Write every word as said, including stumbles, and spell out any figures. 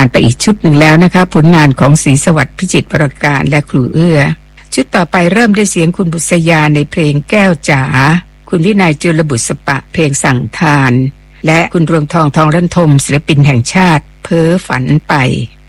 านไปอีกชุดหนึ่งแล้วนะคะผลงานของศรีสวัสดิ์พิจิตรประการและครูเอื้อชุดต่อไปเริ่มด้วยเสียงคุณบุษยาในเพลงแก้วจ๋าคุณวินัยจุลบุษปะเพลงสั่งทานและคุณรวงทองทองรันทมศิลปินแห่งชาติเพ้อฝันไป